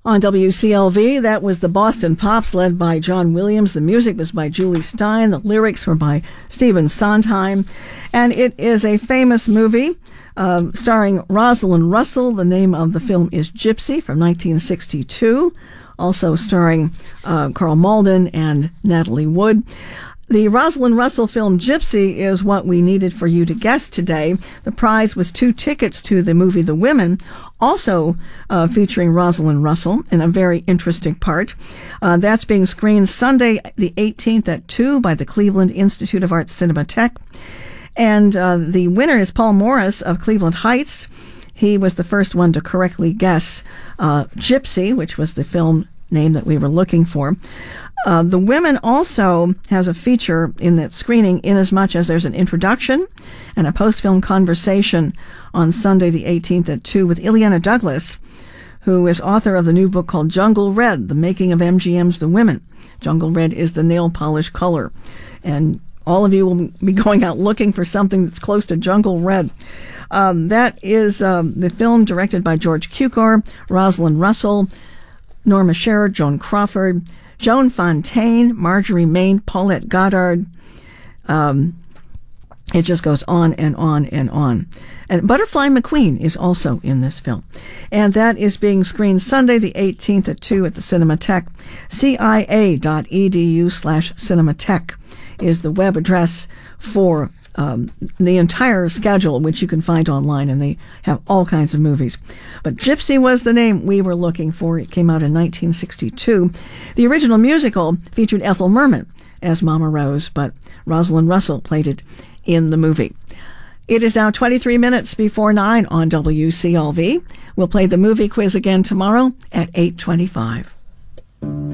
On WCLV, that was the Boston Pops led by John Williams. The music was by Julie Stein. The lyrics were by Stephen Sondheim. And it is a famous movie starring Rosalind Russell. The name of the film is Gypsy from 1962. Also starring Carl Malden and Natalie Wood. The Rosalind Russell film Gypsy is what we needed for you to guess today. The prize was 2 tickets to the movie The Women, also featuring Rosalind Russell in a very interesting part. That's being screened Sunday the 18th at 2 by the Cleveland Institute of Arts Cinematheque. And the winner is Paul Morris of Cleveland Heights. He was the first one to correctly guess Gypsy, which was the film name that we were looking for. The Women also has a feature in that screening inasmuch as there's an introduction and a post-film conversation on Sunday the 18th at 2 with Illeana Douglas, who is author of the new book called Jungle Red, The Making of MGM's The Women. Jungle Red is the nail polish color. And all of you will be going out looking for something that's close to Jungle Red. That is the film directed by George Cukor, Rosalind Russell, Norma Shearer, Joan Crawford, Joan Fontaine, Marjorie Main, Paulette Goddard. It just goes on and on and on. And Butterfly McQueen is also in this film. And that is being screened Sunday the 18th at 2 at the Cinematheque. CIA.edu/Cinematheque is the web address for the entire schedule, which you can find online, and they have all kinds of movies. But Gypsy was the name we were looking for. It came out in 1962. The original musical featured Ethel Merman as Mama Rose, but Rosalind Russell played it in the movie. It is now 23 minutes before 9 on WCLV. We'll play the movie quiz again tomorrow at 8:25.